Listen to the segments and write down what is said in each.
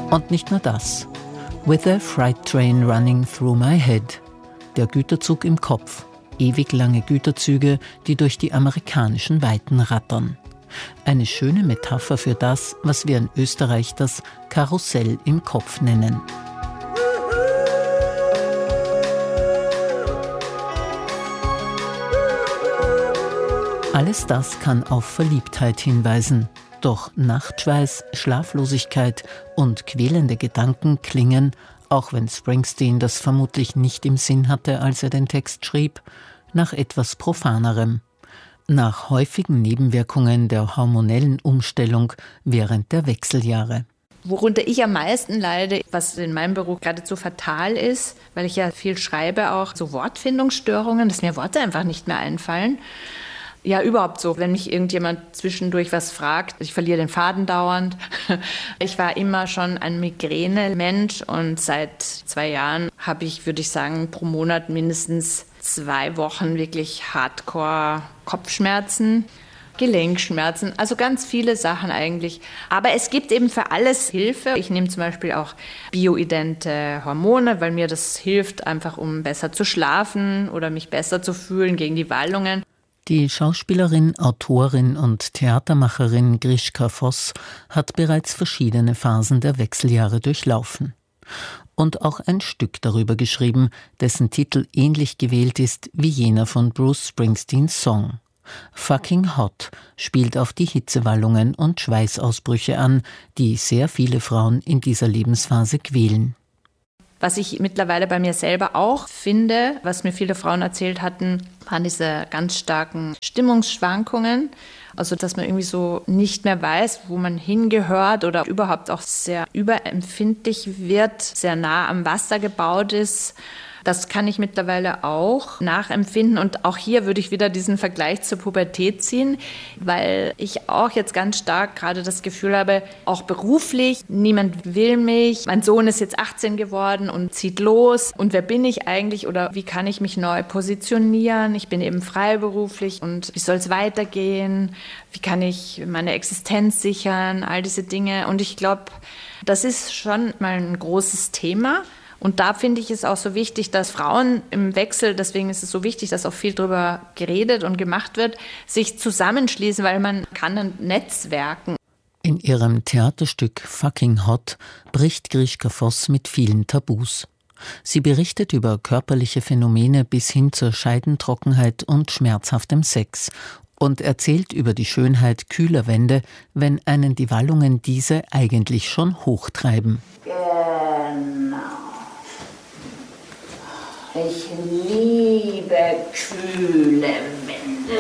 Und nicht nur das. With a freight train running through my head. Der Güterzug im Kopf. Ewig lange Güterzüge, die durch die amerikanischen Weiten rattern. Eine schöne Metapher für das, was wir in Österreich das Karussell im Kopf nennen. Alles das kann auf Verliebtheit hinweisen. Doch Nachtschweiß, Schlaflosigkeit und quälende Gedanken klingen, auch wenn Springsteen das vermutlich nicht im Sinn hatte, als er den Text schrieb, nach etwas Profanerem. Nach häufigen Nebenwirkungen der hormonellen Umstellung während der Wechseljahre. Worunter ich am meisten leide, was in meinem Beruf geradezu fatal ist, weil ich ja viel schreibe, auch so Wortfindungsstörungen, dass mir Worte einfach nicht mehr einfallen. Ja, überhaupt so, wenn mich irgendjemand zwischendurch was fragt, ich verliere den Faden dauernd. Ich war immer schon ein Migräne-Mensch und seit 2 Jahren habe ich, würde ich sagen, pro Monat mindestens 2 Wochen wirklich Hardcore-Kopfschmerzen, Gelenkschmerzen, also ganz viele Sachen eigentlich. Aber es gibt eben für alles Hilfe. Ich nehme zum Beispiel auch bioidente Hormone, weil mir das hilft, einfach um besser zu schlafen oder mich besser zu fühlen gegen die Wallungen. Die Schauspielerin, Autorin und Theatermacherin Grishka Voss hat bereits verschiedene Phasen der Wechseljahre durchlaufen. Und auch ein Stück darüber geschrieben, dessen Titel ähnlich gewählt ist wie jener von Bruce Springsteens Song. Fucking Hot spielt auf die Hitzewallungen und Schweißausbrüche an, die sehr viele Frauen in dieser Lebensphase quälen. Was ich mittlerweile bei mir selber auch finde, was mir viele Frauen erzählt hatten, waren diese ganz starken Stimmungsschwankungen. Also, dass man irgendwie so nicht mehr weiß, wo man hingehört oder überhaupt auch sehr überempfindlich wird, sehr nah am Wasser gebaut ist. Das kann ich mittlerweile auch nachempfinden. Und auch hier würde ich wieder diesen Vergleich zur Pubertät ziehen, weil ich auch jetzt ganz stark gerade das Gefühl habe, auch beruflich, niemand will mich. Mein Sohn ist jetzt 18 geworden und zieht los. Und wer bin ich eigentlich oder wie kann ich mich neu positionieren? Ich bin eben freiberuflich und wie soll es weitergehen? Wie kann ich meine Existenz sichern? All diese Dinge. Und ich glaube, das ist schon mal ein großes Thema. Und da finde ich es auch so wichtig, dass Frauen im Wechsel, deswegen ist es so wichtig, dass auch viel darüber geredet und gemacht wird, sich zusammenschließen, weil man kann dann netzwerken. In ihrem Theaterstück Fucking Hot bricht Grishka Voss mit vielen Tabus. Sie berichtet über körperliche Phänomene bis hin zur Scheidentrockenheit und schmerzhaftem Sex und erzählt über die Schönheit kühler Wände, wenn einen die Wallungen diese eigentlich schon hochtreiben. Genau. Ich liebe kühle Wände.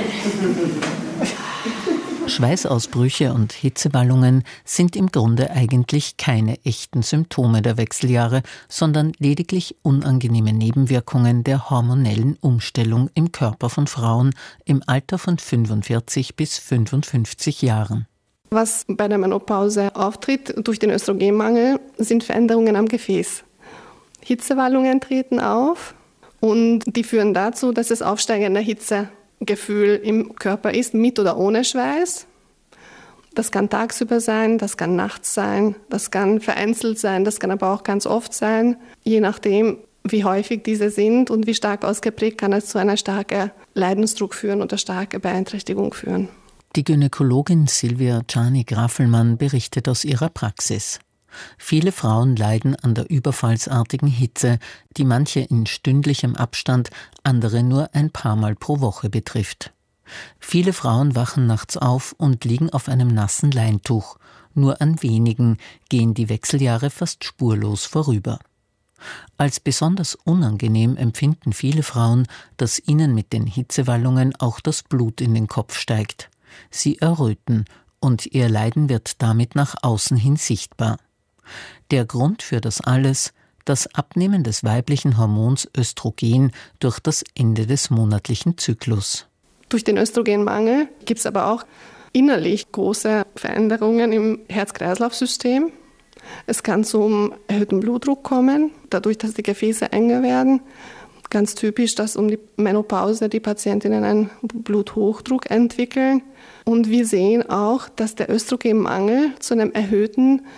Schweißausbrüche und Hitzewallungen sind im Grunde eigentlich keine echten Symptome der Wechseljahre, sondern lediglich unangenehme Nebenwirkungen der hormonellen Umstellung im Körper von Frauen im Alter von 45 bis 55 Jahren. Was bei der Menopause auftritt durch den Östrogenmangel, sind Veränderungen am Gefäß. Hitzewallungen treten auf und die führen dazu, dass es aufsteigende Hitzegefühl im Körper ist, mit oder ohne Schweiß. Das kann tagsüber sein, das kann nachts sein, das kann vereinzelt sein, das kann aber auch ganz oft sein. Je nachdem, wie häufig diese sind und wie stark ausgeprägt, kann es zu einer starken Leidensdruck führen oder starke Beeinträchtigung führen. Die Gynäkologin Silvia Czarny-Graffelmann berichtet aus ihrer Praxis. Viele Frauen leiden an der überfallsartigen Hitze, die manche in stündlichem Abstand, andere nur ein paar Mal pro Woche betrifft. Viele Frauen wachen nachts auf und liegen auf einem nassen Leintuch. Nur an wenigen gehen die Wechseljahre fast spurlos vorüber. Als besonders unangenehm empfinden viele Frauen, dass ihnen mit den Hitzewallungen auch das Blut in den Kopf steigt. Sie erröten und ihr Leiden wird damit nach außen hin sichtbar. Der Grund für das alles, das Abnehmen des weiblichen Hormons Östrogen durch das Ende des monatlichen Zyklus. Durch den Östrogenmangel gibt es aber auch innerlich große Veränderungen im Herz-Kreislauf-System. Es kann zum erhöhten Blutdruck kommen, dadurch, dass die Gefäße enger werden. Ganz typisch, dass um die Menopause die Patientinnen einen Bluthochdruck entwickeln. Und wir sehen auch, dass der Östrogenmangel zu einem erhöhten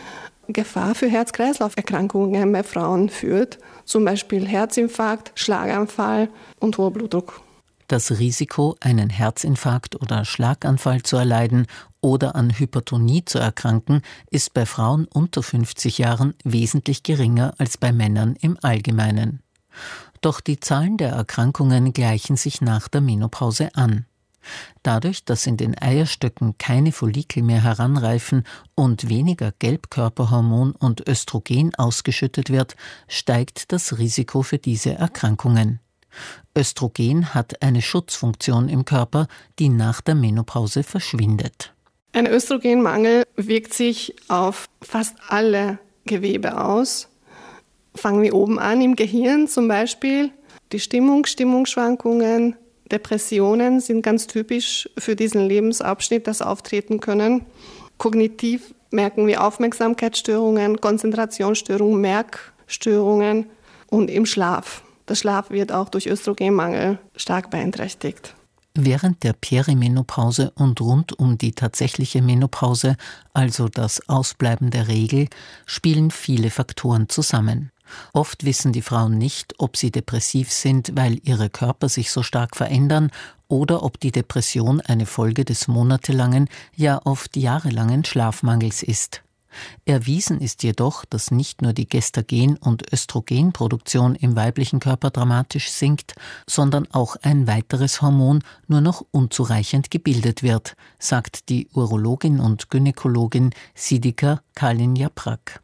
Gefahr für Herz-Kreislauf-Erkrankungen bei Frauen führt, zum Beispiel Herzinfarkt, Schlaganfall und hoher Blutdruck. Das Risiko, einen Herzinfarkt oder Schlaganfall zu erleiden oder an Hypertonie zu erkranken, ist bei Frauen unter 50 Jahren wesentlich geringer als bei Männern im Allgemeinen. Doch die Zahlen der Erkrankungen gleichen sich nach der Menopause an. Dadurch, dass in den Eierstöcken keine Follikel mehr heranreifen und weniger Gelbkörperhormon und Östrogen ausgeschüttet wird, steigt das Risiko für diese Erkrankungen. Östrogen hat eine Schutzfunktion im Körper, die nach der Menopause verschwindet. Ein Östrogenmangel wirkt sich auf fast alle Gewebe aus. Fangen wir oben an, im Gehirn zum Beispiel. Die Stimmungsschwankungen, Depressionen sind ganz typisch für diesen Lebensabschnitt, das auftreten können. Kognitiv merken wir Aufmerksamkeitsstörungen, Konzentrationsstörungen, Merkstörungen und im Schlaf. Der Schlaf wird auch durch Östrogenmangel stark beeinträchtigt. Während der Perimenopause und rund um die tatsächliche Menopause, also das Ausbleiben der Regel, spielen viele Faktoren zusammen. Oft wissen die Frauen nicht, ob sie depressiv sind, weil ihre Körper sich so stark verändern oder ob die Depression eine Folge des monatelangen, ja oft jahrelangen Schlafmangels ist. Erwiesen ist jedoch, dass nicht nur die Gestagen- und Östrogenproduktion im weiblichen Körper dramatisch sinkt, sondern auch ein weiteres Hormon nur noch unzureichend gebildet wird, sagt die Urologin und Gynäkologin Sidika Kalin-Yaprak.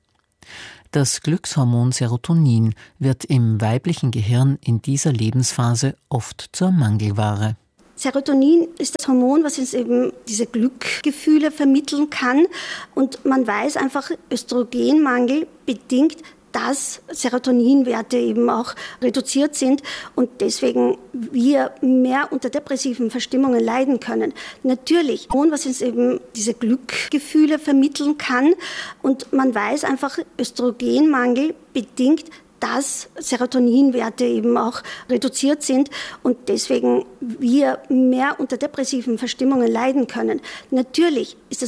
Das Glückshormon Serotonin wird im weiblichen Gehirn in dieser Lebensphase oft zur Mangelware. Serotonin ist das Hormon, was uns eben diese Glückgefühle vermitteln kann. Und man weiß einfach, Östrogenmangel bedingt, dass Serotoninwerte eben auch reduziert sind und deswegen wir mehr unter depressiven Verstimmungen leiden können. Natürlich, was uns eben diese Glückgefühle vermitteln kann und man weiß einfach, Östrogenmangel bedingt, dass Serotoninwerte eben auch reduziert sind und deswegen wir mehr unter depressiven Verstimmungen leiden können. Natürlich ist